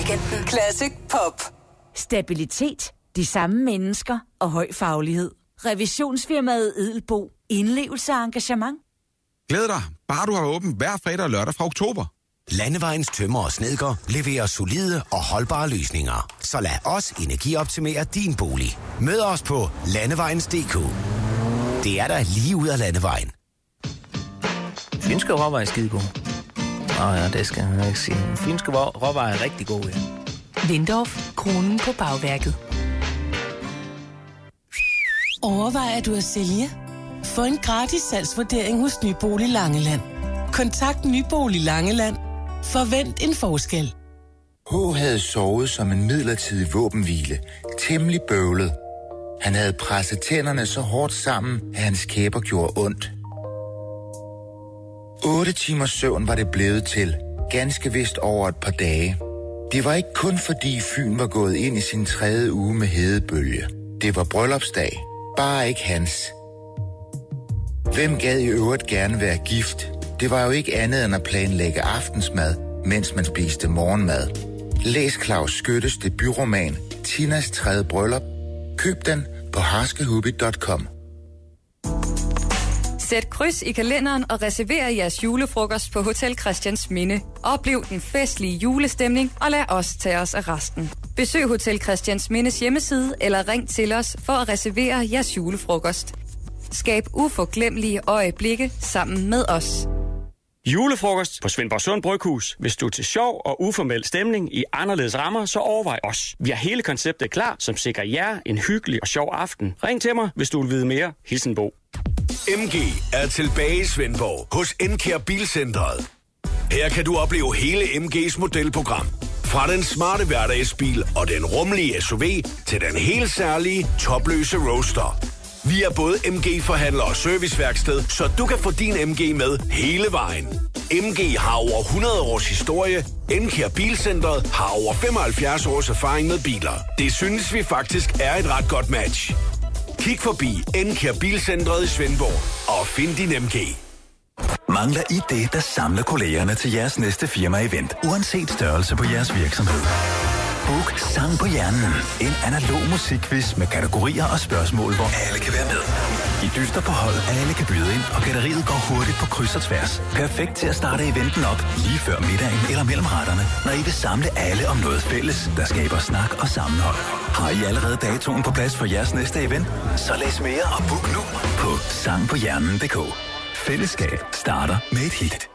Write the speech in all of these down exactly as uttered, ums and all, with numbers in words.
Weekenden. Classic Pop. Stabilitet, de samme mennesker og høj faglighed. Revisionsfirmaet Edelbo. Indlevelse og engagement. Glæd dig, bare du har åbent hver fredag og lørdag fra oktober. Landevejens tømmer og snedker leverer solide og holdbare løsninger. Så lad os energioptimere din bolig. Mød os på landevejens punktum d k. Det er der lige ud af Landevejen. Fynske råvarer er skide gode. Åh oh ja, det skal jeg ikke sige. Fynske råvarer er rigtig gode, ja. Lindorf, kronen på bagværket. Overvejer du at sælge? Få en gratis salgsvurdering hos Nybolig Langeland. Kontakt Nybolig Langeland. Forvent en forskel. H havde sovet som en midlertidig våbenhvile. Temmelig bøvlet. Han havde presset tænderne så hårdt sammen, at hans kæber gjorde ondt. Otte timers søvn var det blevet til. Ganske vist over et par dage. Det var ikke kun fordi Fyn var gået ind i sin tredje uge med hedebølge. Det var bryllupsdag. Bare ikke hans. Hvem gad i øvrigt gerne være gift? Det var jo ikke andet end at planlægge aftensmad, mens man spiste morgenmad. Læs Claus Skyttes debutroman Tinas tredje bryllup. Køb den på harskehubby punktum com. Sæt kryds i kalenderen og reserver jeres julefrokost på Hotel Christiansminde. Oplev den festlige julestemning og lad os tage os af resten. Besøg Hotel Christiansmindes hjemmeside eller ring til os for at reservere jeres julefrokost. Skab uforglemmelige øjeblikke sammen med os. Julefrokost på Svendborg Sund Bryghus. Hvis du er til sjov og uformel stemning i anderledes rammer, så overvej os. Vi har hele konceptet klar, som sikrer jer en hyggelig og sjov aften. Ring til mig, hvis du vil vide mere. Hilsen Bo. M G er tilbage i Svendborg hos Encare Bilcentret. Her kan du opleve hele M G's modelprogram. Fra den smarte hverdagsbil og den rummelige S U V til den helt særlige topløse Roadster. Vi er både M G-forhandler og serviceværksted, så du kan få din M G med hele vejen. M G har over hundrede års historie. Encare Bilcentret har over femoghalvfjerds års erfaring med biler. Det synes vi faktisk er et ret godt match. Kig forbi Encare Bilcentret i Svendborg og find din M G. Mangler I det, der samler kollegerne til jeres næste firma-event, uanset størrelse på jeres virksomhed? Book Sang på Hjernen. En analog musikquiz med kategorier og spørgsmål, hvor alle kan være med. I dyster på hold, alle kan byde ind, og galleriet går hurtigt på kryds og tværs. Perfekt til at starte eventen op lige før middagen eller mellem retterne, når I vil samle alle om noget fælles, der skaber snak og sammenhold. Har I allerede datoen på plads for jeres næste event? Så læs mere og book nu på sang på hjernen punktum d k. Fællesskab starter med et hit.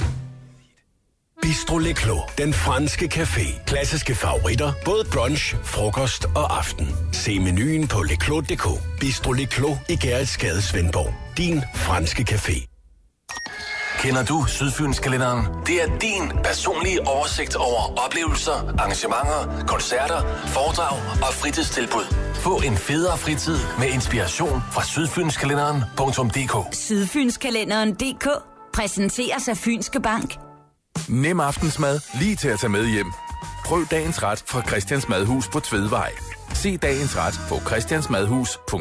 Bistro Le Clos, den franske café. Klassiske favoritter, både brunch, frokost og aften. Se menuen på leclos punktum d k. Bistro Le Clos i Gerritsgade, Svendborg. Din franske café. Kender du Sydfynskalenderen? Det er din personlige oversigt over oplevelser, arrangementer, koncerter, foredrag og fritidstilbud. Få en federe fritid med inspiration fra sydfynskalenderen punktum d k. Sydfynskalenderen punktum d k præsenteres af Fynske Bank. Nem aftensmad lige til at tage med hjem. Prøv dagens ret fra Christians Madhus på Tvedvej. Se dagens ret på christiansmadhus punktum